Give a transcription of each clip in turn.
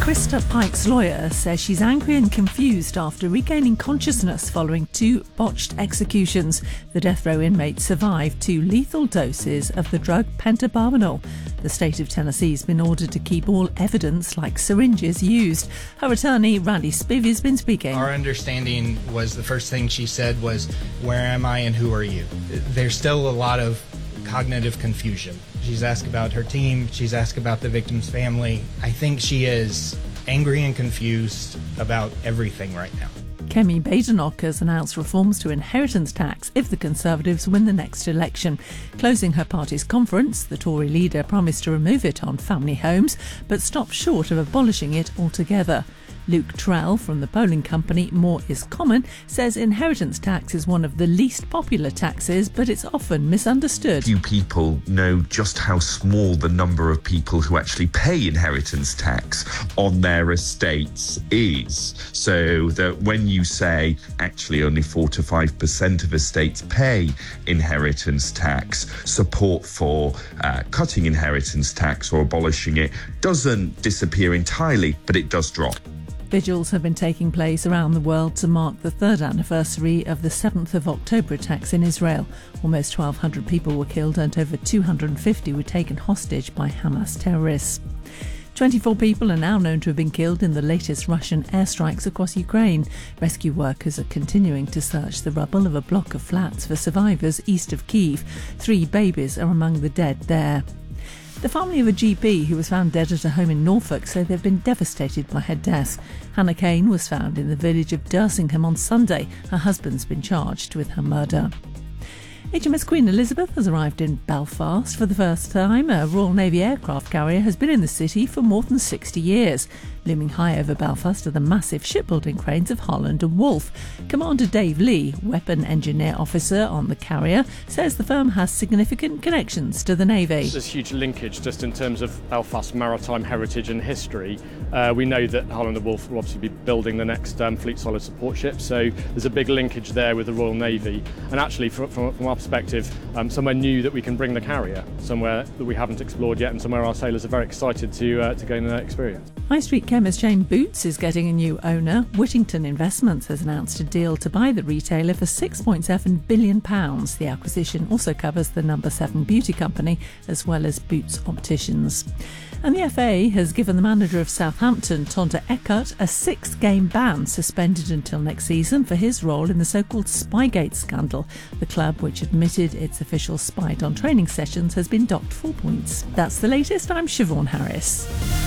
Krista Pike's lawyer says she's angry and confused after regaining consciousness following 2 botched executions. The death row inmate survived 2 lethal doses of the drug pentobarbital. The state of Tennessee has been ordered to keep all evidence, like syringes, used. Her attorney, Randy Spivey, has been speaking. Our understanding was the first thing she said was, "Where am I and who are you?" There's still a lot of cognitive confusion. She's asked about her team. She's asked about the victim's family. I think she is angry and confused about everything right now. Kemi Badenoch has announced reforms to inheritance tax if the Conservatives win the next election. Closing her party's conference, the Tory leader promised to remove it on family homes, but stopped short of abolishing it altogether. Luke Trell from the polling company More Is Common says inheritance tax is one of the least popular taxes, but it's often misunderstood. Few people know just how small the number of people who actually pay inheritance tax on their estates is. So that when you say actually only 4 to 5% of estates pay inheritance tax, support for cutting inheritance tax or abolishing it doesn't disappear entirely, but it does drop. Vigils have been taking place around the world to mark the 3rd anniversary of the 7th of October attacks in Israel. Almost 1,200 people were killed and over 250 were taken hostage by Hamas terrorists. 24 people are now known to have been killed in the latest Russian airstrikes across Ukraine. Rescue workers are continuing to search the rubble of a block of flats for survivors east of Kyiv. 3 babies are among the dead there. The family of a GP who was found dead at a home in Norfolk say they've been devastated by her death. Hannah Kane was found in the village of Dersingham on Sunday. Her husband's been charged with her murder. HMS Queen Elizabeth has arrived in Belfast for the first time. A Royal Navy aircraft carrier has been in the city for more than 60 years. Looming high over Belfast are the massive shipbuilding cranes of Holland and Wolff. Commander Dave Lee, weapon engineer officer on the carrier, says the firm has significant connections to the Navy. There's huge linkage just in terms of Belfast's maritime heritage and history. We know that Holland and Wolff will obviously be building the next Fleet Solid support ship, so there's a big linkage there with the Royal Navy. And actually, from our perspective, somewhere new that we can bring the carrier, somewhere that we haven't explored yet, and somewhere our sailors are very excited to gain that experience. High street chemist chain Boots is getting a new owner. Whittington Investments has announced a deal to buy the retailer for £6.7 billion. The acquisition also covers the No. 7 beauty company as well as Boots Opticians. And the FA has given the manager of Southampton, Tonda Eckert, a 6-game ban, suspended until next season for his role in the so-called Spygate scandal. The club, which admitted its officials spied on training sessions, has been docked 4 points. That's the latest. I'm Siobhan Harris.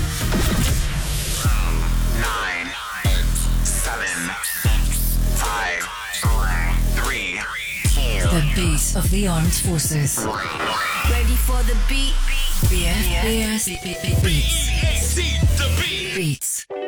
9, 7, 5, 4, 3, 2. The beat of the armed forces. Ready for the beat? BFBS Beats. Beats.